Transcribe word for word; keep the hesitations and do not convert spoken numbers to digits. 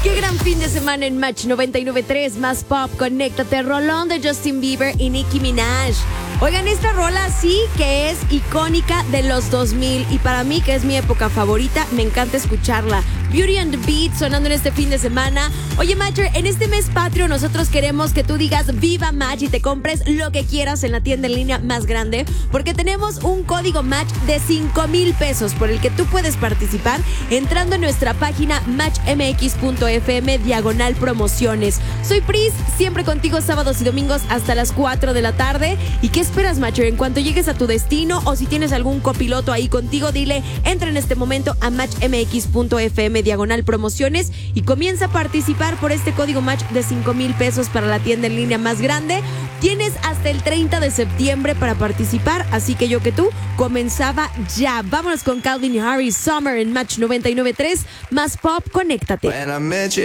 Qué gran fin de semana en Match noventa y nueve punto tres, más pop, conéctate, rolón de Justin Bieber y Nicki Minaj. Oigan, esta rola sí que es icónica de los dos mil y para mí, que es mi época favorita, me encanta escucharla. Beauty and the Beat sonando en este fin de semana. Oye, Matcher, en este mes patrio nosotros queremos que tú digas Viva Match y te compres lo que quieras en la tienda en línea más grande, porque tenemos un código Match de cinco mil pesos por el que tú puedes participar entrando en nuestra página match m x punto f m diagonal promociones. Soy Pris, siempre contigo sábados y domingos hasta las cuatro de la tarde. ¿Y qué esperas, Matcher? En cuanto llegues a tu destino o si tienes algún copiloto ahí contigo, dile, entra en este momento a match m x punto f m diagonal promociones y comienza a participar por este código Match de cinco mil pesos para la tienda en línea más grande. Tienes hasta el treinta de septiembre para participar, así que yo que tú comenzaba ya. Vámonos con Calvin Harris, Summer en Match noventa y nueve punto tres, más pop, conéctate.